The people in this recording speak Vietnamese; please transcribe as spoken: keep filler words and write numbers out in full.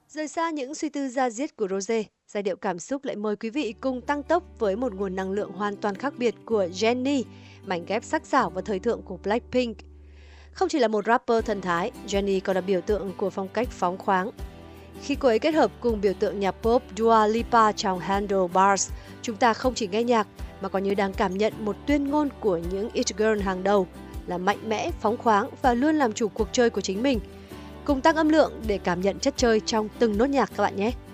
Rời xa những suy tư da diết của Rosé, giai điệu cảm xúc lại mời quý vị cùng tăng tốc với một nguồn năng lượng hoàn toàn khác biệt của Jennie, mảnh ghép sắc sảo và thời thượng của Blackpink. Không chỉ là một rapper thần thái, Jennie còn là biểu tượng của phong cách phóng khoáng. Khi cô ấy kết hợp cùng biểu tượng nhạc pop Dua Lipa trong Handlebars, chúng ta không chỉ nghe nhạc mà còn như đang cảm nhận một tuyên ngôn của những it girl hàng đầu là mạnh mẽ, phóng khoáng và luôn làm chủ cuộc chơi của chính mình. Cùng tăng âm lượng để cảm nhận chất chơi trong từng nốt nhạc các bạn nhé!